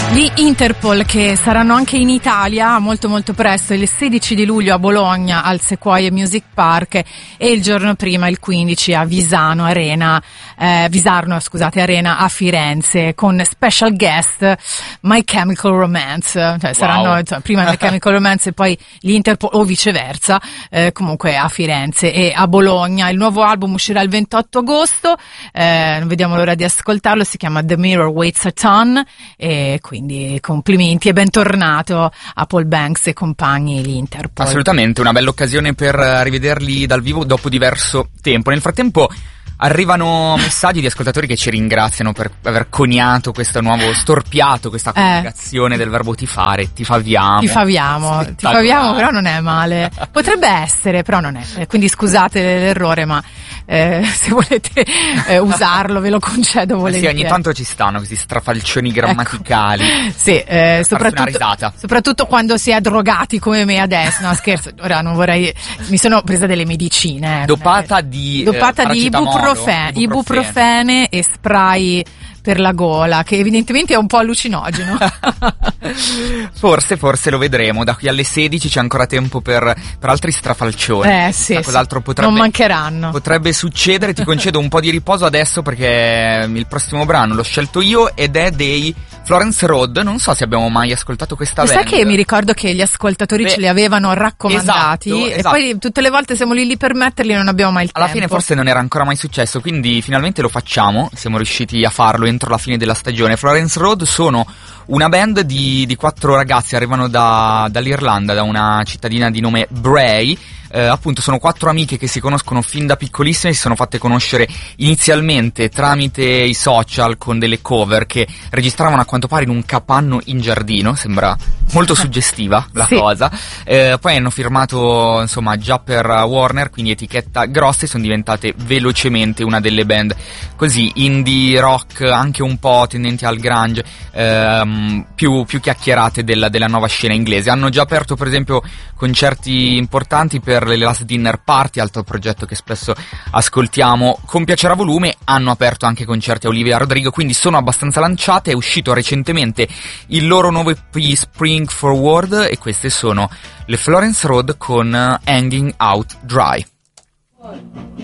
Gli Interpol, che saranno anche in Italia molto molto presto, il 16 di luglio a Bologna al Sequoia Music Park e il giorno prima, il 15, a Visarno Arena a Firenze, con special guest My Chemical Romance, cioè saranno prima My Chemical Romance e poi gli Interpol, o viceversa, comunque a Firenze e a Bologna. Il nuovo album uscirà il 28 agosto, non vediamo l'ora di ascoltarlo, si chiama The Mirror Waits a Ton, e quindi complimenti e bentornato a Paul Banks e compagni, gli Interpol. Assolutamente, una bella occasione per rivederli dal vivo dopo diverso tempo. Nel frattempo arrivano messaggi di ascoltatori che ci ringraziano per aver coniato questo nuovo storpiato, questa coniugazione del verbo tifare, tifaviamo, però non è male. Potrebbe essere, però non è. Quindi scusate l'errore, ma se volete usarlo ve lo concedo volentieri. Sì, ogni tanto ci stanno questi strafalcioni grammaticali. Ecco. Sì, soprattutto quando si è drogati come me adesso. No, scherzo, ora non vorrei, mi sono presa delle medicine. Dopata di ibuprofene e spray per la gola, che evidentemente è un po' allucinogeno. Forse lo vedremo. Da qui alle 16 c'è ancora tempo per altri strafalcioni. Sì, cos'altro non mancheranno. Potrebbe succedere. Ti concedo un po' di riposo adesso, perché il prossimo brano l'ho scelto io ed è dei Florence Road. Non so se abbiamo mai ascoltato questa band. Sai che mi ricordo che gli ascoltatori ce li avevano raccomandati, esatto. E poi tutte le volte siamo lì per metterli e non abbiamo mai il tempo. Alla fine forse non era ancora mai successo, quindi finalmente lo facciamo. Siamo riusciti a farlo entro la fine della stagione. Florence Road sono una band di 4 ragazzi, arrivano dall'Irlanda, da una cittadina di nome Bray. Appunto sono 4 amiche che si conoscono fin da piccolissime, si sono fatte conoscere inizialmente tramite i social con delle cover che registravano a quanto pare in un capanno in giardino. Sembra molto suggestiva la cosa. Poi hanno firmato insomma già per Warner, quindi etichetta grossa, e sono diventate velocemente una delle band così indie rock, anche un po' tendenti al grunge, più chiacchierate della nuova scena inglese. Hanno già aperto per esempio concerti importanti per le Last Dinner Party, altro progetto che spesso ascoltiamo con piacere a volume. Hanno aperto anche concerti a Olivia Rodrigo, quindi sono abbastanza lanciate. È uscito recentemente il loro nuovo EP Spring Forward e queste sono le Florence Road con Hanging Out Dry.